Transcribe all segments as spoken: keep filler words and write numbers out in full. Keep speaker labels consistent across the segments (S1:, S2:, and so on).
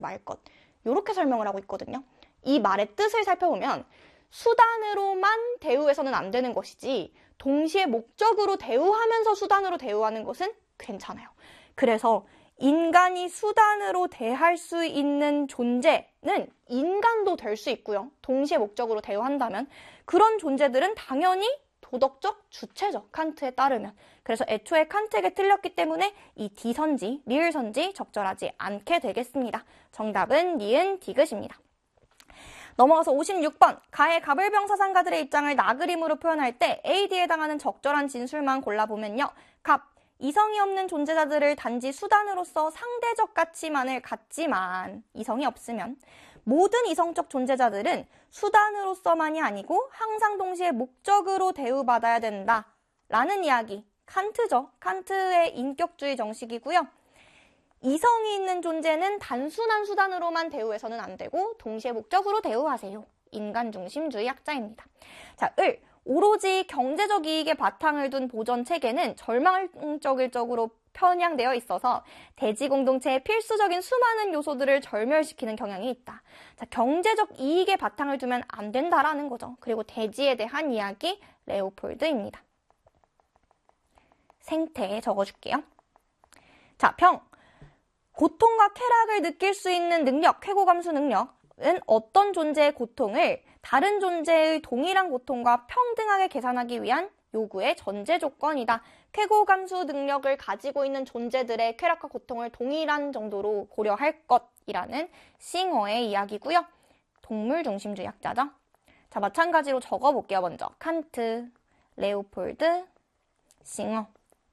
S1: 말 것. 이렇게 설명을 하고 있거든요. 이 말의 뜻을 살펴보면 수단으로만 대우해서는 안 되는 것이지 동시에 목적으로 대우하면서 수단으로 대우하는 것은 괜찮아요. 그래서 인간이 수단으로 대할 수 있는 존재는 인간도 될 수 있고요. 동시에 목적으로 대우한다면 그런 존재들은 당연히 도덕적 주체죠. 칸트에 따르면. 그래서 애초에 칸트에게 틀렸기 때문에 이 D선지, 리을선지 적절하지 않게 되겠습니다. 정답은 니은 디귿입니다. 넘어가서 오십육 번. 가의 갑을병 사상가들의 입장을 나그림으로 표현할 때 A, D에 해당하는 적절한 진술만 골라보면요. 갑, 이성이 없는 존재자들을 단지 수단으로서 상대적 가치만을 갖지만 이성이 없으면 모든 이성적 존재자들은 수단으로서만이 아니고 항상 동시에 목적으로 대우받아야 된다 라는 이야기. 칸트죠. 칸트의 인격주의 정식이고요. 이성이 있는 존재는 단순한 수단으로만 대우해서는 안 되고 동시에 목적으로 대우하세요. 인간중심주의 학자입니다. 자, 을. 오로지 경제적 이익에 바탕을 둔 보전 체계는 절망적으로 편향되어 있어서 대지 공동체의 필수적인 수많은 요소들을 절멸시키는 경향이 있다. 자, 경제적 이익에 바탕을 두면 안 된다라는 거죠. 그리고 대지에 대한 이야기 레오폴드입니다. 생태 적어줄게요. 자, 평. 고통과 쾌락을 느낄 수 있는 능력, 쾌고감수 능력은 어떤 존재의 고통을 다른 존재의 동일한 고통과 평등하게 계산하기 위한 요구의 전제 조건이다. 쾌고감수 능력을 가지고 있는 존재들의 쾌락과 고통을 동일한 정도로 고려할 것이라는 싱어의 이야기고요. 동물 중심주의 학자죠. 자, 마찬가지로 적어볼게요. 먼저 칸트, 레오폴드, 싱어.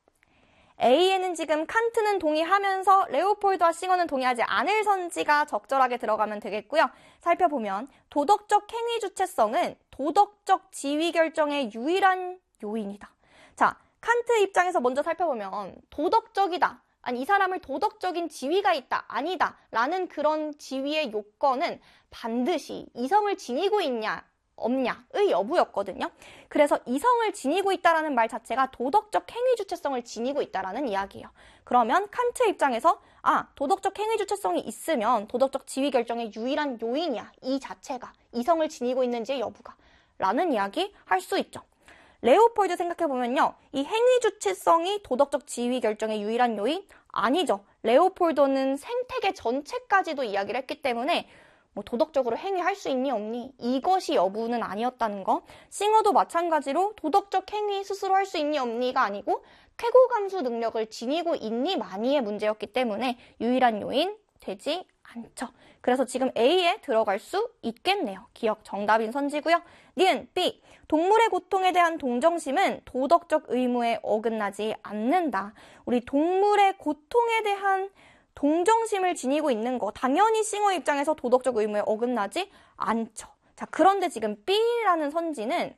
S1: A에는 지금 칸트는 동의하면서 레오폴드와 싱어는 동의하지 않을 선지가 적절하게 들어가면 되겠고요. 살펴보면 도덕적 행위 주체성은 도덕적 지위 결정의 유일한 요인이다. 자, 칸트 입장에서 먼저 살펴보면 도덕적이다. 아니, 이 사람을 도덕적인 지위가 있다. 아니다. 라는 그런 지위의 요건은 반드시 이성을 지니고 있냐 없냐의 여부였거든요. 그래서 이성을 지니고 있다라는 말 자체가 도덕적 행위 주체성을 지니고 있다라는 이야기예요. 그러면 칸트 입장에서 아, 도덕적 행위 주체성이 있으면 도덕적 지위 결정의 유일한 요인이야. 이 자체가 이성을 지니고 있는지의 여부가 라는 이야기 할 수 있죠. 레오폴드 생각해보면요. 이 행위 주체성이 도덕적 지위 결정의 유일한 요인? 아니죠. 레오폴드는 생태계 전체까지도 이야기를 했기 때문에 뭐 도덕적으로 행위할 수 있니 없니 이것이 여부는 아니었다는 거. 싱어도 마찬가지로 도덕적 행위 스스로 할 수 있니 없니가 아니고 쾌고감수 능력을 지니고 있니 마니의 문제였기 때문에 유일한 요인 되지 않죠. 그래서 지금 A에 들어갈 수 있겠네요. 기억 정답인 선지고요. 니은 B. 동물의 고통에 대한 동정심은 도덕적 의무에 어긋나지 않는다. 우리 동물의 고통에 대한 동정심을 지니고 있는 거 당연히 싱어 입장에서 도덕적 의무에 어긋나지 않죠. 자, 그런데 지금 B라는 선지는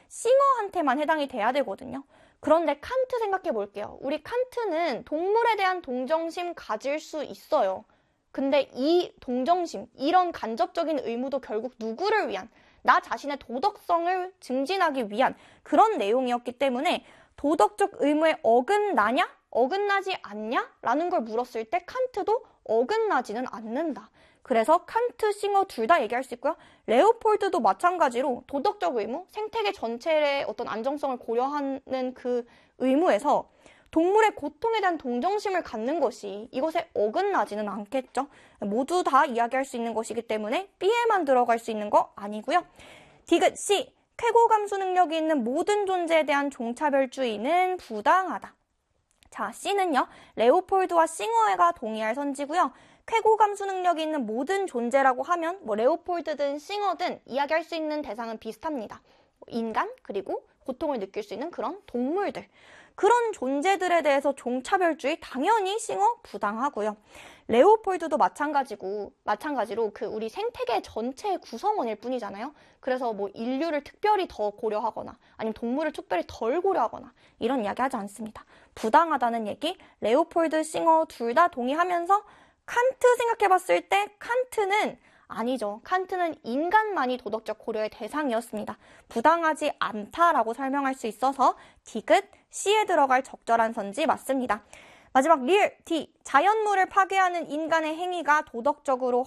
S1: 싱어한테만 해당이 돼야 되거든요. 그런데 칸트 생각해 볼게요. 우리 칸트는 동물에 대한 동정심 가질 수 있어요. 근데 이 동정심, 이런 간접적인 의무도 결국 누구를 위한, 나 자신의 도덕성을 증진하기 위한 그런 내용이었기 때문에 도덕적 의무에 어긋나냐? 어긋나지 않냐? 라는 걸 물었을 때 칸트도 어긋나지는 않는다. 그래서 칸트, 싱어 둘 다 얘기할 수 있고요. 레오폴드도 마찬가지로 도덕적 의무, 생태계 전체의 어떤 안정성을 고려하는 그 의무에서 동물의 고통에 대한 동정심을 갖는 것이 이것에 어긋나지는 않겠죠. 모두 다 이야기할 수 있는 것이기 때문에 B에만 들어갈 수 있는 거 아니고요. 디귿 C. 쾌고감수 능력이 있는 모든 존재에 대한 종차별주의는 부당하다. 자, C는요. 레오폴드와 싱어가 동의할 선지고요. 쾌고감수 능력이 있는 모든 존재라고 하면 뭐 레오폴드든 싱어든 이야기할 수 있는 대상은 비슷합니다. 인간 그리고 고통을 느낄 수 있는 그런 동물들. 그런 존재들에 대해서 종차별주의 당연히 싱어 부당하고요. 레오폴드도 마찬가지고 마찬가지로 그 우리 생태계 전체의 구성원일 뿐이잖아요. 그래서 뭐 인류를 특별히 더 고려하거나 아니면 동물을 특별히 덜 고려하거나 이런 이야기 하지 않습니다. 부당하다는 얘기 레오폴드, 싱어 둘 다 동의하면서 칸트 생각해봤을 때 칸트는 아니죠. 칸트는 인간만이 도덕적 고려의 대상이었습니다. 부당하지 않다라고 설명할 수 있어서 디귿 C에 들어갈 적절한 선지 맞습니다. 마지막 리을 D. 자연물을 파괴하는 인간의 행위가 도덕적으로